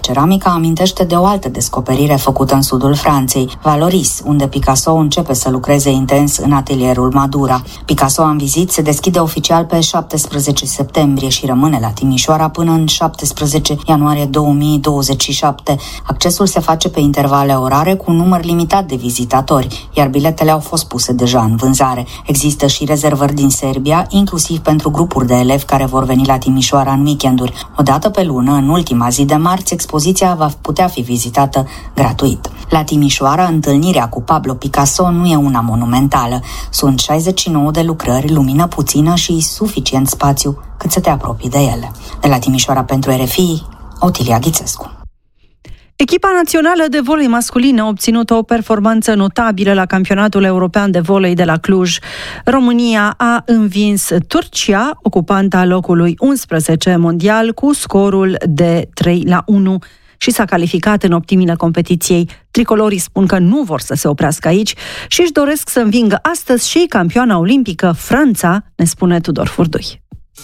ceramica amintește de o altă descoperire făcută în sudul Franței, Valoris, unde Picasso începe să lucreze intens în atelierul Madura. Picasso în vizit se deschide oficial pe 17 septembrie și rămâne la Timișoara până în 17 ianuarie 2027. Accesul se face pe intervale orare cu un număr limitat de vizitatori, iar biletele au fost puse deja în vânzare. Există și rezervări din Serbia, inclusiv pentru grupuri de elevi care vor veni la Timișoara în weekenduri. O dată pe lună, în ultima zi de marți, expoziția va putea fi vizitată gratuit. La Timișoara, întâlnirea cu Pablo Picasso nu e una monumentală. Sunt 69 de lucrări, lumină puțină și suficient spațiu cât să te apropii de ele. De la Timișoara pentru RFI, Otilia Ghițescu. Echipa națională de volei masculin a obținut o performanță notabilă la campionatul european de volei de la Cluj. România a învins Turcia, ocupanta locului 11 mondial, cu scorul de 3-1 și s-a calificat în optimile competiției. Tricolorii spun că nu vor să se oprească aici și își doresc să învingă astăzi și campioana olimpică Franța, ne spune Tudor Furdui.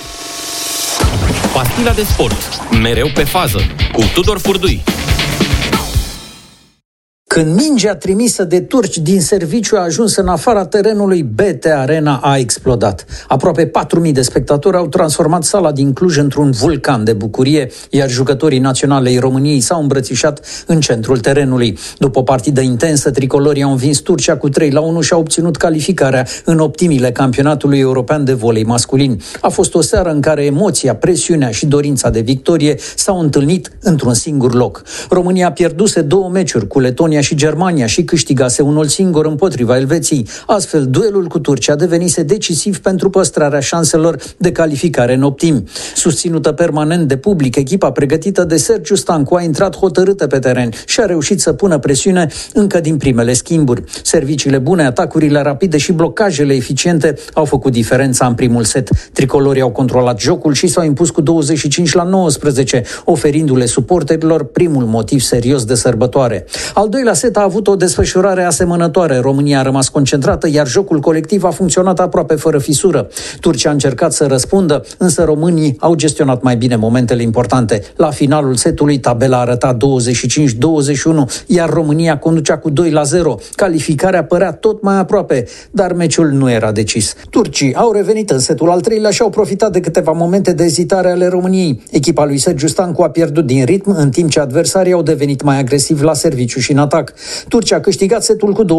Pastila de sport, mereu pe fază, cu Tudor Furdui. Când mingea trimisă de turci din serviciu a ajuns în afara terenului, BT Arena a explodat. Aproape 4.000 de spectatori au transformat sala din Cluj într-un vulcan de bucurie, iar jucătorii naționalei României s-au îmbrățișat în centrul terenului. După o partidă intensă, tricolorii au învins Turcia cu 3-1 și au obținut calificarea în optimile campionatului european de volei masculin. A fost o seară în care emoția, presiunea și dorința de victorie s-au întâlnit într-un singur loc. România pierduse 2 meciuri cu Letonia și Germania și câștigase 1-0 împotriva Elveției. Astfel, duelul cu Turcia devenise decisiv pentru păstrarea șanselor de calificare în optimi. Susținută permanent de public, echipa pregătită de Sergiu Stancu a intrat hotărâtă pe teren și a reușit să pună presiune încă din primele schimburi. Serviciile bune, atacurile rapide și blocajele eficiente au făcut diferența în primul set. Tricolorii au controlat jocul și s-au impus cu 25-19, oferindu-le suporterilor primul motiv serios de sărbătoare. Al doilea set a avut o desfășurare asemănătoare. România a rămas concentrată, iar jocul colectiv a funcționat aproape fără fisură. Turcia a încercat să răspundă, însă românii au gestionat mai bine momentele importante. La finalul setului, tabela arăta 25-21, iar România conducea cu 2-0. Calificarea părea tot mai aproape, dar meciul nu era decis. Turcii au revenit în setul al treilea și au profitat de câteva momente de ezitare ale României. Echipa lui Sergiu Stancu a pierdut din ritm, în timp ce adversarii au devenit mai agresivi la serviciu și în atac. Turcia a câștigat setul cu 25-20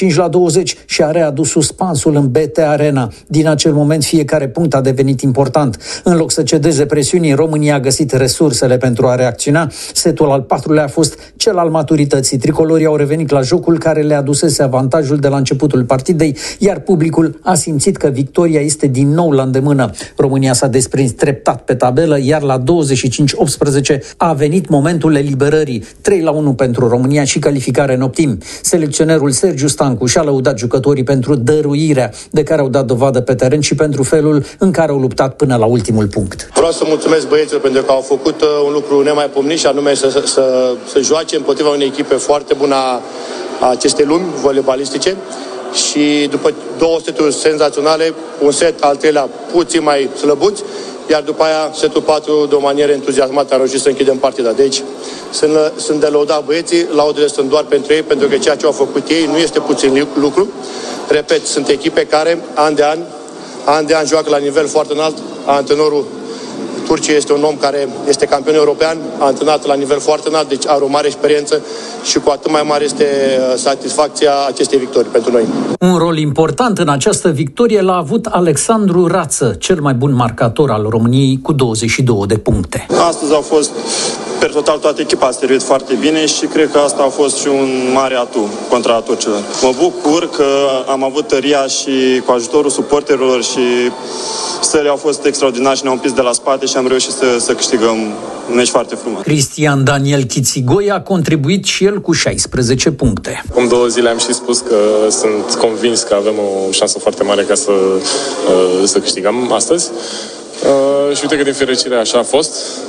și a readus suspansul în BT Arena. Din acel moment, fiecare punct a devenit important. În loc să cedeze presiunii, România a găsit resursele pentru a reacționa. Setul al 4-lea a fost cel al maturității. Tricolorii au revenit la jocul care le adusese avantajul de la începutul partidei, iar publicul a simțit că victoria este din nou la îndemână. România s-a desprins treptat pe tabelă, iar la 25-18 a venit momentul eliberării. 3-1 pentru România și calificare în optim. Selecționerul Sergiu Stancu și-a lăudat jucătorii pentru dăruirea de care au dat dovadă pe teren și pentru felul în care au luptat până la ultimul punct. Vreau să mulțumesc băieților pentru că au făcut un lucru nemaipomenit și anume să joace împotriva unei echipe foarte bună a acestei lumi voleibalistice. Și după 2 seturi senzaționale, un set al treilea puțin mai slăbuț, iar după aia setul 4 de o manieră entuziasmată am reușit să închidem partida. Deci sunt de lăudat băieții, laudele sunt doar pentru ei, pentru că ceea ce au făcut ei nu este puțin lucru. Repet, sunt echipe care an de an joacă la nivel foarte înalt. Antrenorul Turciei este un om care este campion european, a antrenat la nivel foarte înalt, deci are o mare experiență și cu atât mai mare este satisfacția acestei victorii pentru noi. Un rol important în această victorie l-a avut Alexandru Rață, cel mai bun marcator al României, cu 22 de puncte. Astăzi au fost, per total, toată echipa a servit foarte bine și cred că asta a fost și un mare atu contra turcilor. Mă bucur că am avut tăria și cu ajutorul suporterilor și stările au fost extraordinare și ne-au împins de la spate și am reușit să câștigăm un meci foarte frumos. Cristian Daniel Chițigoi a contribuit și el cu 16 puncte. Acum 2 zile am și spus că sunt convins că avem o șansă foarte mare ca să câștigăm astăzi. Și uite că din fericire așa a fost.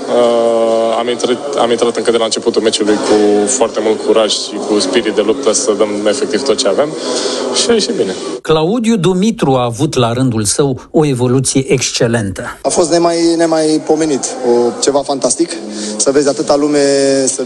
Am intrat încă de la începutul meciului cu foarte mult curaj și cu spirit de luptă să dăm efectiv tot ce avem și a ieșit bine. Claudiu Dumitru a avut la rândul său o evoluție excelentă. A fost nemaipomenit, ceva fantastic, să vezi atâta lume, să